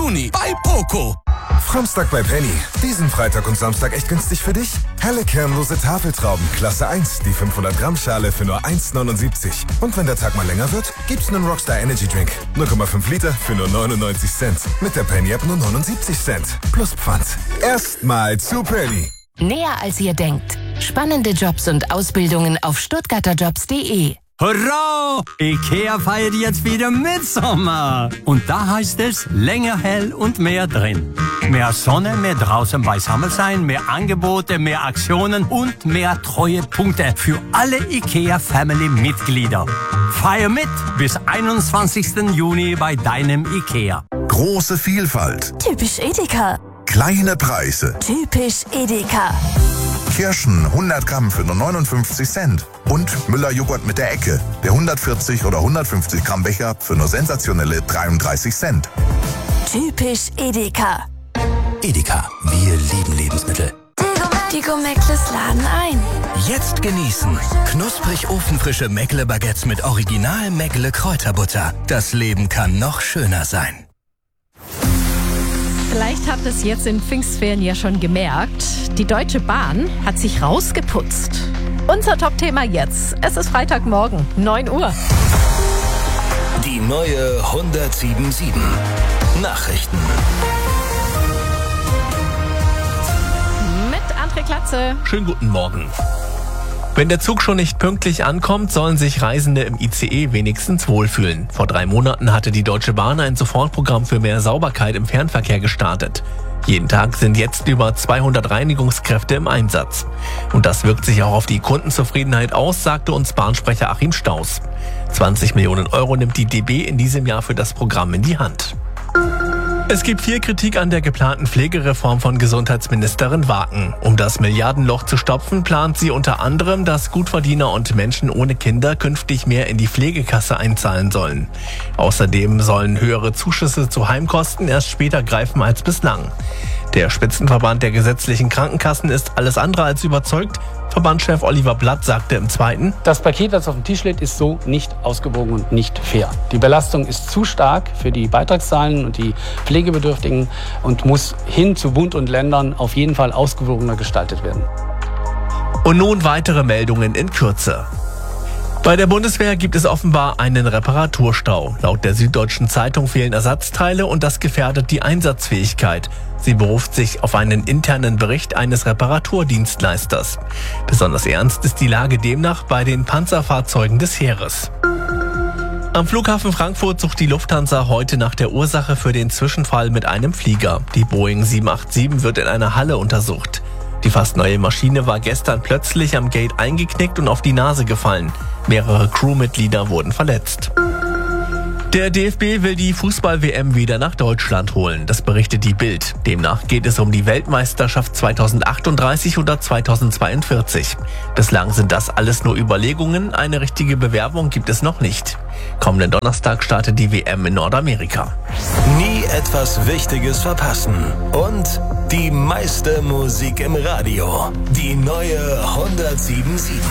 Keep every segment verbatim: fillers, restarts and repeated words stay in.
Juni bei Poco. Framstag bei Penny. Diesen Freitag und Samstag echt günstig für dich? Helle kernlose Tafeltrauben, Klasse eins, die fünfhundert Gramm Schale für nur eins neunundsiebzig. Und wenn der Tag mal länger wird, gibt's einen Rockstar Energy Drink. null Komma fünf Liter für nur neunundneunzig Cent. Mit der Penny App nur neunundsiebzig Cent. Plus Pfand. Erstmal zu Penny. Näher als ihr denkt. Spannende Jobs und Ausbildungen auf stuttgarter jobs punkt de. Hurra! IKEA feiert jetzt wieder Mitsommer. Und da heißt es länger hell und mehr drin. Mehr Sonne, mehr draußen beisammen sein, mehr Angebote, mehr Aktionen und mehr Treuepunkte für alle IKEA-Family-Mitglieder. Feier mit bis einundzwanzigsten Juni bei deinem IKEA. Große Vielfalt. Typisch Edeka. Kleine Preise. Typisch Edeka. Kirschen hundert Gramm für nur neunundfünfzig Cent. Und Müller-Joghurt mit der Ecke. Der hundertvierzig oder hundertfünfzig Gramm Becher für nur sensationelle dreiunddreißig Cent. Typisch Edeka. Edeka, wir lieben Lebensmittel. Die Gourmettles laden ein. Jetzt genießen. Knusprig ofenfrische Meckle-Baguettes mit Original Meckle-Kräuterbutter. Das Leben kann noch schöner sein. Vielleicht habt ihr es jetzt in Pfingstferien ja schon gemerkt. Die Deutsche Bahn hat sich rausgeputzt. Unser Top-Thema jetzt. Es ist Freitagmorgen, neun Uhr. Die neue hundertsiebundsiebzig. Nachrichten. Mit André Klatze. Schönen guten Morgen. Wenn der Zug schon nicht pünktlich ankommt, sollen sich Reisende im I C E wenigstens wohlfühlen. Vor drei Monaten hatte die Deutsche Bahn ein Sofortprogramm für mehr Sauberkeit im Fernverkehr gestartet. Jeden Tag sind jetzt über zweihundert Reinigungskräfte im Einsatz. Und das wirkt sich auch auf die Kundenzufriedenheit aus, sagte uns Bahnsprecher Achim Staus. zwanzig Millionen Euro nimmt die D B in diesem Jahr für das Programm in die Hand. Es gibt viel Kritik an der geplanten Pflegereform von Gesundheitsministerin Waken. Um das Milliardenloch zu stopfen, plant sie unter anderem, dass Gutverdiener und Menschen ohne Kinder künftig mehr in die Pflegekasse einzahlen sollen. Außerdem sollen höhere Zuschüsse zu Heimkosten erst später greifen als bislang. Der Spitzenverband der gesetzlichen Krankenkassen ist alles andere als überzeugt. Verbandschef Oliver Blatt sagte im Zweiten: Das Paket, das auf dem Tisch liegt, ist so nicht ausgewogen und nicht fair. Die Belastung ist zu stark für die Beitragszahlen und die Pflegebedürftigen und muss hin zu Bund und Ländern auf jeden Fall ausgewogener gestaltet werden. Und nun weitere Meldungen in Kürze. Bei der Bundeswehr gibt es offenbar einen Reparaturstau. Laut der Süddeutschen Zeitung fehlen Ersatzteile und das gefährdet die Einsatzfähigkeit. Sie beruft sich auf einen internen Bericht eines Reparaturdienstleisters. Besonders ernst ist die Lage demnach bei den Panzerfahrzeugen des Heeres. Am Flughafen Frankfurt sucht die Lufthansa heute nach der Ursache für den Zwischenfall mit einem Flieger. Die Boeing sieben acht sieben wird in einer Halle untersucht. Die fast neue Maschine war gestern plötzlich am Gate eingeknickt und auf die Nase gefallen. Mehrere Crewmitglieder wurden verletzt. Der D F B will die Fußball-W M wieder nach Deutschland holen, das berichtet die Bild. Demnach geht es um die Weltmeisterschaft zweitausendachtunddreißig oder zweitausendzweiundvierzig. Bislang sind das alles nur Überlegungen, eine richtige Bewerbung gibt es noch nicht. Kommenden Donnerstag startet die W M in Nordamerika. Nie etwas Wichtiges verpassen. Und die meiste Musik im Radio. Die neue hundertsiebundsiebzig.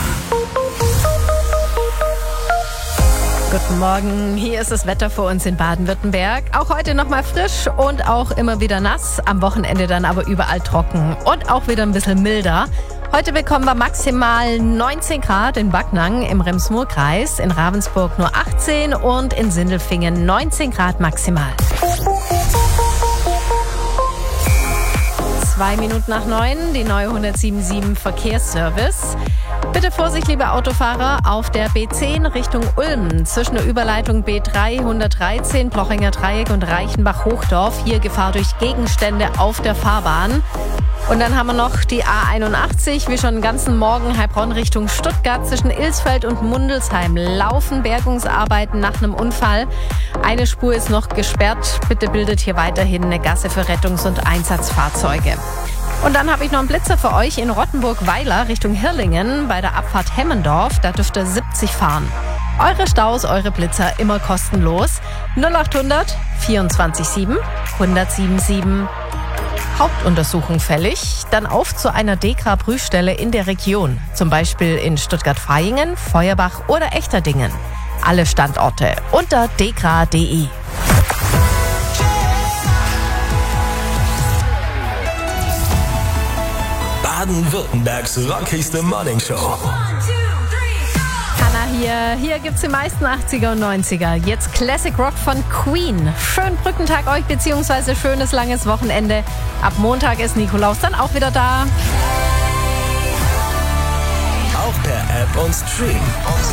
Guten Morgen, hier ist das Wetter für uns in Baden-Württemberg. Auch heute nochmal frisch und auch immer wieder nass. Am Wochenende dann aber überall trocken und auch wieder ein bisschen milder. Heute bekommen wir maximal neunzehn Grad in Backnang im Rems-Murr-Kreis, in Ravensburg nur achtzehn und in Sindelfingen neunzehn Grad maximal. Zwei Minuten nach neun, die neue hundertsiebundsiebzig Verkehrsservice. Bitte Vorsicht, liebe Autofahrer, auf der B zehn Richtung Ulm zwischen der Überleitung B dreihundertdreizehn, Blochinger Dreieck und Reichenbach-Hochdorf. Hier Gefahr durch Gegenstände auf der Fahrbahn. Und dann haben wir noch die A einundachtzig, wie schon den ganzen Morgen Heilbronn Richtung Stuttgart zwischen Ilsfeld und Mundelsheim. Laufen Bergungsarbeiten nach einem Unfall. Eine Spur ist noch gesperrt. Bitte bildet hier weiterhin eine Gasse für Rettungs- und Einsatzfahrzeuge. Und dann habe ich noch einen Blitzer für euch in Rottenburg-Weiler Richtung Hirlingen bei der Abfahrt Hemmendorf. Da dürft ihr siebzig fahren. Eure Staus, eure Blitzer immer kostenlos. null achthundert vierundzwanzig sieben hundertsiebenundsiebzig. Hauptuntersuchung fällig. Dann auf zu einer D K A-Prüfstelle in der Region. Zum Beispiel in Stuttgart-Vaihingen, Feuerbach oder Echterdingen. Alle Standorte unter d k a punkt d e. Baden-Württembergs rockigste Morningshow. Hanna hier. Hier gibt's die meisten achtziger und neunziger. Jetzt Classic Rock von Queen. Schönen Brückentag euch, beziehungsweise schönes langes Wochenende. Ab Montag ist Nikolaus dann auch wieder da. Auch per App und Stream.